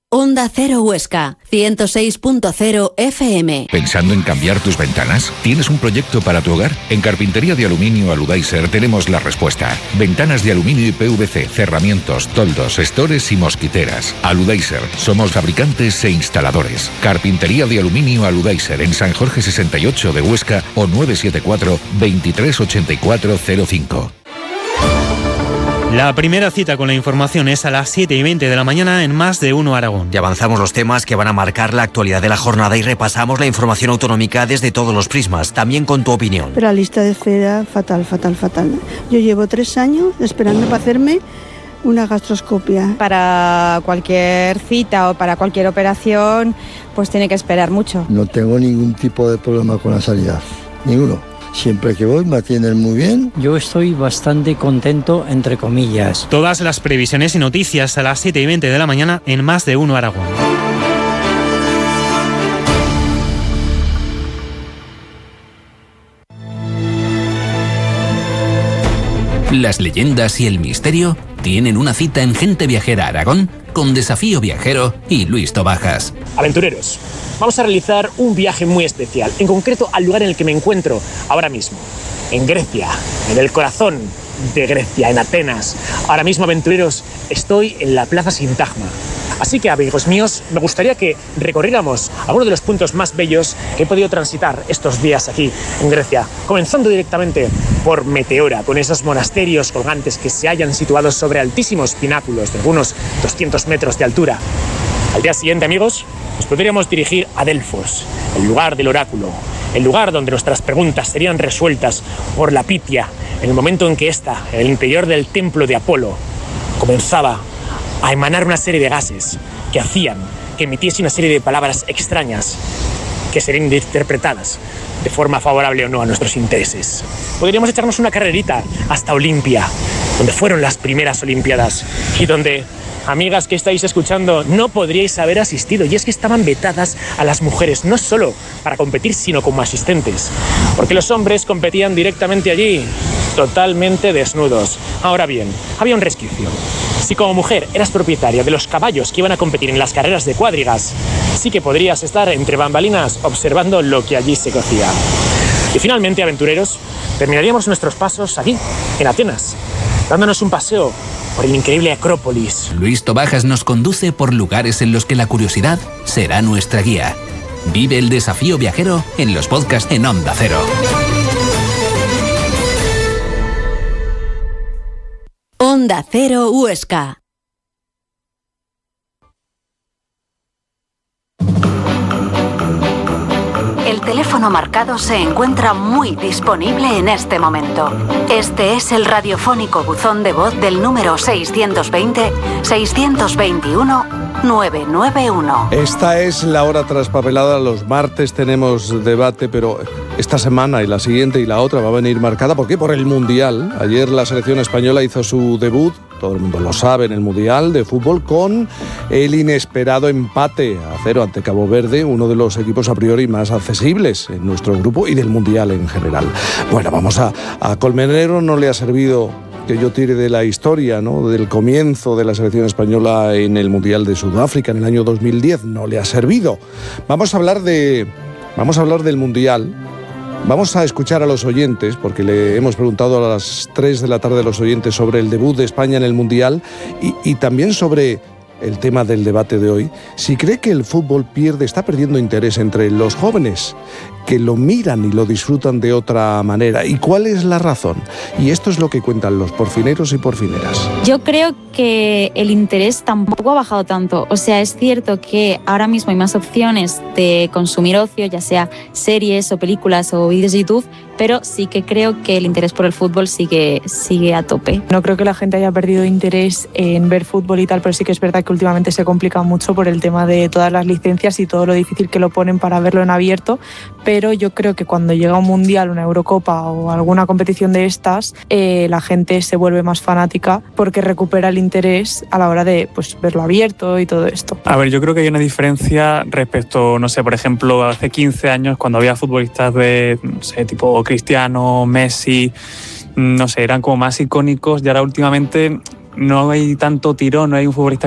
Onda Cero Huesca, 106.0 FM. ¿Pensando en cambiar tus ventanas? ¿Tienes un proyecto para tu hogar? En Carpintería de Aluminio Aludaiser tenemos la respuesta. Ventanas de aluminio y PVC, cerramientos, toldos, estores y mosquiteras. Aludaiser, somos fabricantes e instaladores. Carpintería de Aluminio Aludaiser en San Jorge 68 de Huesca o 974 238405. La primera cita con la información es a las 7:20 de la mañana en Más de Uno Aragón. Y avanzamos los temas que van a marcar la actualidad de la jornada y repasamos la información autonómica desde todos los prismas, también con tu opinión. Pero la lista de espera, fatal. Yo llevo 3 años esperando para hacerme una gastroscopia. Para cualquier cita o para cualquier operación, pues tiene que esperar mucho. No tengo ningún tipo de problema con la sanidad, ninguno. Siempre que voy me atienden muy bien. Yo estoy bastante contento, entre comillas. Todas las previsiones y noticias a las 7:20 de la mañana en Más de Uno Aragón. Las leyendas y el misterio tienen una cita en Gente Viajera Aragón con Desafío Viajero y Luis Tobajas. Aventureros, vamos a realizar un viaje muy especial, en concreto al lugar en el que me encuentro ahora mismo, en Grecia, en el corazón de Grecia, en Atenas. Ahora mismo, aventureros, estoy en la Plaza Sintagma. Así que, amigos míos, me gustaría que recorriéramos algunos de los puntos más bellos que he podido transitar estos días aquí en Grecia, comenzando directamente por Meteora, con esos monasterios colgantes que se hallan situados sobre altísimos pináculos de algunos 200 metros de altura. Al día siguiente, amigos, nos podríamos dirigir a Delfos, el lugar del oráculo, el lugar donde nuestras preguntas serían resueltas por la Pitia, en el momento en que ésta, en el interior del templo de Apolo, comenzaba a emanar una serie de gases que hacían que emitiese una serie de palabras extrañas que serían interpretadas de forma favorable o no a nuestros intereses. Podríamos echarnos una carrerita hasta Olimpia, donde fueron las primeras Olimpiadas y donde, amigas que estáis escuchando, no podríais haber asistido, y es que estaban vetadas a las mujeres, no solo para competir, sino como asistentes, porque los hombres competían directamente allí, totalmente desnudos. Ahora bien, había un resquicio. Si como mujer eras propietaria de los caballos que iban a competir en las carreras de cuadrigas, sí que podrías estar entre bambalinas observando lo que allí se cocía. Y finalmente, aventureros, terminaríamos nuestros pasos aquí, en Atenas, dándonos un paseo por el increíble Acrópolis. Luis Tobajas nos conduce por lugares en los que la curiosidad será nuestra guía. Vive el Desafío Viajero en los podcasts en Onda Cero. Onda Cero Huesca. El teléfono marcado se encuentra muy disponible en este momento. Este es el radiofónico buzón de voz del número 620-621-991. Esta es la hora traspapelada. Los martes tenemos debate, pero esta semana y la siguiente y la otra va a venir marcada. ¿Por qué? Por el Mundial. Ayer la selección española hizo su debut, todo el mundo lo sabe, en el Mundial de fútbol, con el inesperado empate a 0 ante Cabo Verde, uno de los equipos a priori más accesibles en nuestro grupo y del Mundial en general. Bueno, vamos a Colmenero no le ha servido que yo tire de la historia, ¿no?, del comienzo de la selección española en el Mundial de Sudáfrica en el año 2010, no le ha servido. Vamos a hablar del Mundial. Vamos a escuchar a los oyentes, porque le hemos preguntado a las 3 de la tarde a los oyentes sobre el debut de España en el Mundial y también sobre el tema del debate de hoy. Si cree que el fútbol está perdiendo interés entre los jóvenes, que lo miran y lo disfrutan de otra manera. ¿Y cuál es la razón? Y esto es lo que cuentan los porfineros y porfineras. Yo creo que el interés tampoco ha bajado tanto. O sea, es cierto que ahora mismo hay más opciones de consumir ocio, ya sea series o películas o vídeos de YouTube, pero sí que creo que el interés por el fútbol sigue a tope. No creo que la gente haya perdido interés en ver fútbol y tal, pero sí que es verdad que últimamente se complica mucho por el tema de todas las licencias y todo lo difícil que lo ponen para verlo en abierto, pero yo creo que cuando llega un Mundial, una Eurocopa o alguna competición de estas, la gente se vuelve más fanática porque recupera el interés a la hora de verlo abierto y todo esto. A ver, yo creo que hay una diferencia respecto, no sé, por ejemplo, hace 15 años cuando había futbolistas de, no sé, tipo Cristiano, Messi, no sé, eran como más icónicos, y ahora últimamente no hay tanto tirón, no hay un futbolista